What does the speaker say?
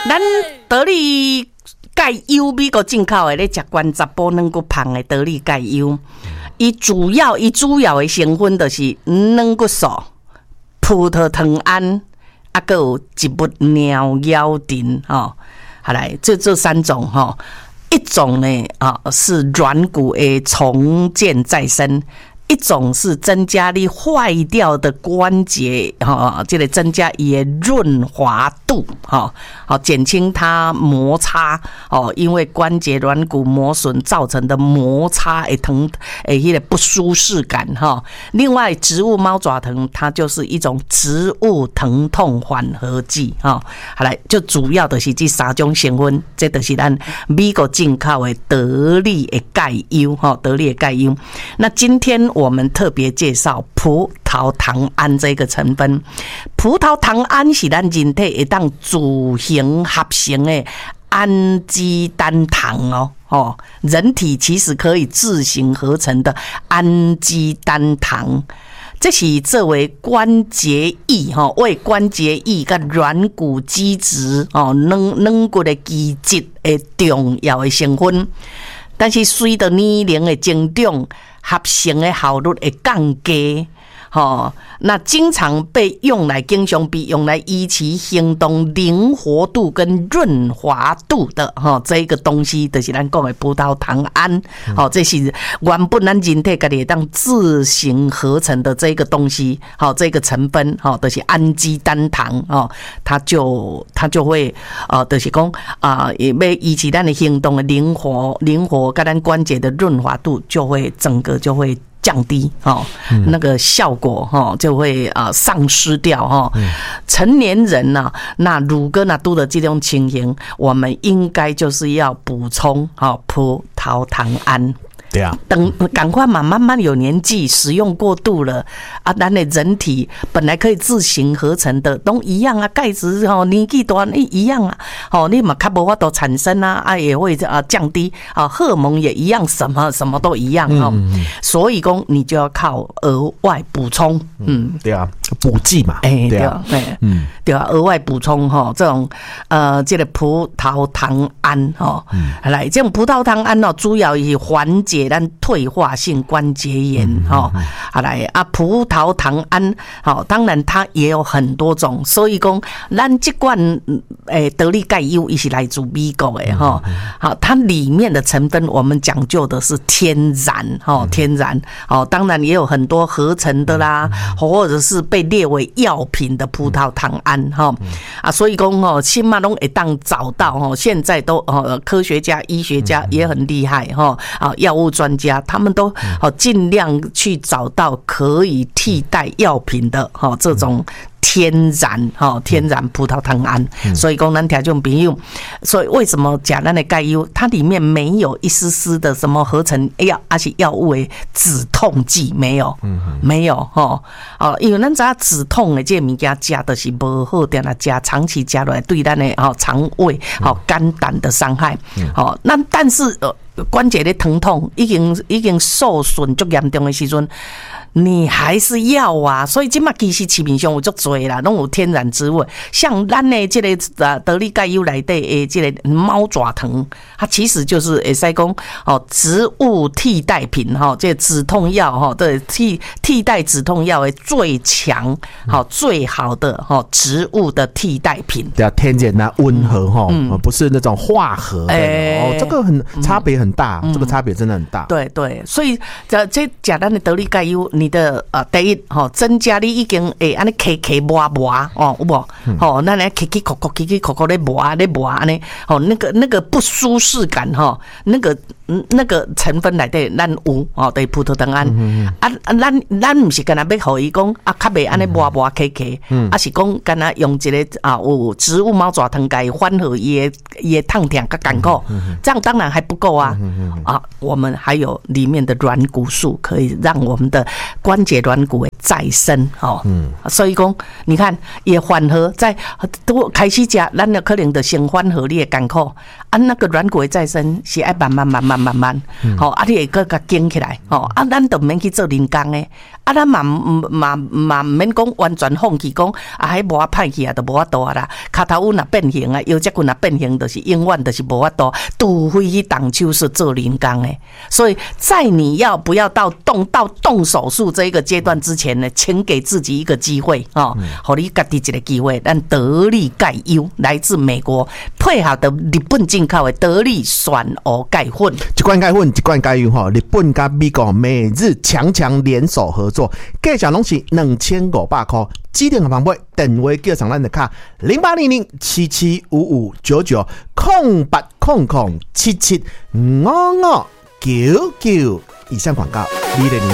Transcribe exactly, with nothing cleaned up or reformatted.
咱得力钙优美国进口的咧，食关查甫软骨胖的得力钙优，伊主要伊主要的成分就是软骨素、葡萄糖胺，啊，还有一物尿药锭吼。好来，这这三种吼，一种呢啊是软骨的重建再生。一种是增加你坏掉的关节，哈，这个增加伊的润滑度，哈，好减轻它摩擦，哦，因为关节软骨磨损造成的摩擦诶疼诶迄个不舒适感，哈。另外，植物猫爪藤它就是一种植物疼痛缓和剂，哈。好来，就主要的是这三种成分，这就是咱美国进口的得力的钙优，哈，得力的钙优。那今天我们特别介绍葡萄糖胺这个成分。葡萄糖胺是咱人体会当自行合成的氨基单糖哦，哦，人体其实可以自行合成的氨基单糖。这是作为关节液哈，为关节液跟软骨基质哦，软软骨的基质的重要的成分。但是随着年龄的增长，合成的效率会降低，吼，那经常被用来，经常被用来维持行动灵活度跟润滑度的，吼，这一个东西就是咱讲的葡萄糖胺，好，这是原本咱人体家己当自行合成的这个东西，好，这个成分，好，就是氨基单糖，哦，它就它就会，呃，就是讲啊，也要维持咱的行动的灵活灵活，跟咱关节的润滑度就会整个就会降低，哦，那个效果哦就会啊丧失掉哦。成年人呢、啊，那如果那都的这种情形，我们应该就是要补充哦葡萄糖胺。对啊，等赶快嘛，慢慢有年纪，使用过度了啊，咱的人体本来可以自行合成的，都一样啊，钙质吼年纪大一样啊，吼你嘛较无法度产生啊，啊也会啊降低啊，荷尔蒙也一样，什么什么都一样哦，嗯、所以讲你就要靠额外补充，嗯，对啊，补剂嘛，哎、欸，对啊，对，嗯，对啊，额外补充哈，这种呃这个葡萄糖胺哈，嗯、来这种葡萄糖胺哦，主要以缓解咱退化性关节炎哈，啊来啊葡萄糖胺好，当然它也有很多种，所以讲咱这罐诶得力钙优也是来自美国的哈，好，它里面的成分我们讲究的是天然哈，天然哦，当然也有很多合成的啦，或者是被列为药品的葡萄糖胺哈啊，所以讲哦，起码拢会当找到哦，现在都哦科学家、医学家也很厉害哈啊，药物专家他们都好尽量去找到可以替代药品的哈这种天然哈天然葡萄糖胺，所以讲咱听众朋友，所以为什么讲咱的钙优，它里面没有一丝丝的什么合成药而且药物的止痛剂，没有，没有哈哦，因为咱知道止痛的这个物件加的是不好点啦，加长期加落来对咱的哈肠胃好肝胆的伤害，好，那但是呃。关节的疼痛已经已经受损足严重的时阵，你还是要啊，所以今嘛其实市面上有足多啦，拢有天然植物，像咱的这个呃得力钙优内底的这个猫爪藤，它其实就是会使讲哦植物替代品哈，这个止痛药哈，对替替代止痛药的最强好最好的哈植物的替代品， 对啊，天然啊温和哈，嗯、不是那种化合的、欸、哦，这个很差别很大，嗯、这个差别真的很大。 对对，所以这这讲咱的得力钙优，你的呃第一哈增加你已经诶安尼咳咳磨磨哦，有无？哦，那来咳咳咳咳咳咳咳咳咧磨咧磨安尼，哦那个那个不舒适感哈，那个那个成分内底咱有哦，对葡萄糖胺啊啊，咱咱唔是干那要互伊讲啊，较袂安尼磨磨咳咳，啊是讲干那用一个啊有植物猫爪藤来缓和伊的伊的痛痛甲感觉，这样当然还不够啊。啊，我们还有里面的软骨素，可以让我们的关节软骨的再生哦。嗯，所以讲你看也缓和在都开始食，咱就可能就先缓和你的艰苦。啊，那个软骨的再生是爱慢慢慢慢慢慢，吼、嗯，啊，你会搁甲坚起来，吼，啊，咱就毋免去做人工的，啊，咱嘛嘛嘛毋免讲完全放弃，讲啊，迄无啊歹去啊，就无法度啊啦，骹头阮若变形啊，腰脊骨若变形，就是永远就是无法度，除非去动手术做人工的。所以在你要不要到动到动手术这一个阶段之前呢，请给自己一个机会哦，互你家己一个机会。咱得力钙优来自美国，配合的日本进口的得力选鹅钙粉， 一罐钙粉，一罐钙优哈，日本跟美国美日强强联手合作，价钱拢是两千五百块。指定的方法，电话叫上咱的卡零八零零七七五五九九空八空空七七五五九九。以上广告，你的零